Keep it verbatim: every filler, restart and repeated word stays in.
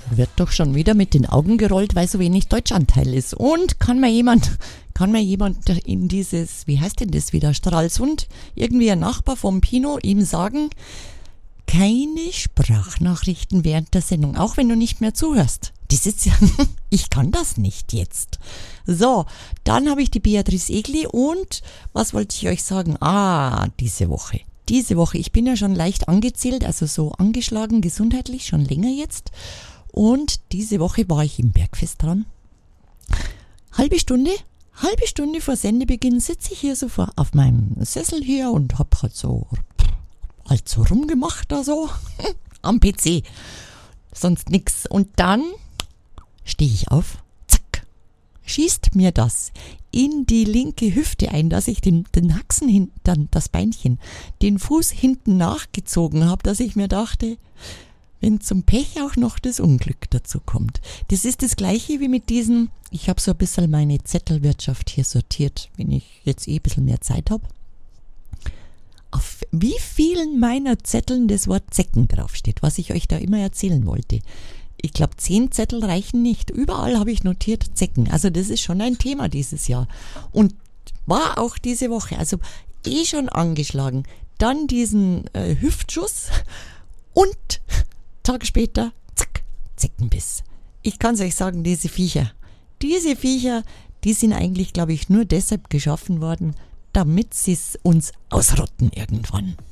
Wird doch schon wieder mit den Augen gerollt, weil so wenig Deutschanteil ist. Und kann mir jemand, kann mir jemand in dieses, wie heißt denn das wieder, Stralsund, irgendwie ein Nachbar vom Pino, ihm sagen, keine Sprachnachrichten während der Sendung, auch wenn du nicht mehr zuhörst. Das ist ja, ich kann das nicht jetzt. So, dann habe ich die Beatrice Egli und was wollte ich euch sagen? Ah, diese Woche. Diese Woche, ich bin ja schon leicht angezählt, also so angeschlagen gesundheitlich, schon länger jetzt. Und diese Woche war ich im Bergfest dran. Halbe Stunde, halbe Stunde vor Sendebeginn sitze ich hier so vor, auf meinem Sessel hier und hab halt so, halt so rumgemacht da so am P C. Sonst nix. Und dann stehe ich auf, zack, schießt mir das in die linke Hüfte ein, dass ich den, den Haxen hinten, dann das Beinchen, den Fuß hinten nachgezogen habe, dass ich mir dachte, wenn zum Pech auch noch das Unglück dazu kommt. Das ist das Gleiche wie mit diesen, ich habe so ein bisschen meine Zettelwirtschaft hier sortiert, wenn ich jetzt eh ein bisschen mehr Zeit habe. Auf wie vielen meiner Zetteln das Wort Zecken draufsteht, was ich euch da immer erzählen wollte. Ich glaube, zehn Zettel reichen nicht. Überall habe ich notiert Zecken. Also das ist schon ein Thema dieses Jahr. Und war auch diese Woche. Also eh schon angeschlagen. Dann diesen äh, Hüftschuss und Tag später, zack, Zeckenbiss. Ich kann es euch sagen, diese Viecher, diese Viecher, die sind eigentlich, glaube ich, nur deshalb geschaffen worden, damit sie es uns ausrotten irgendwann.